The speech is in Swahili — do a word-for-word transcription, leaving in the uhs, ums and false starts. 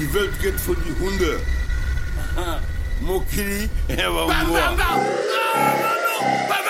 Die Welt geht für die Hunde. Mokiri, er war